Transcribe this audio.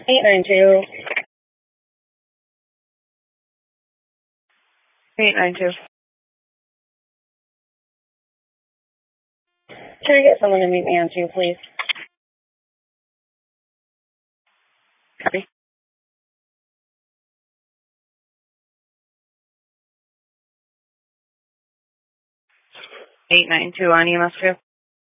892. 892. Can I get someone to meet me on 2, please? Copy. 892 on EMS 2.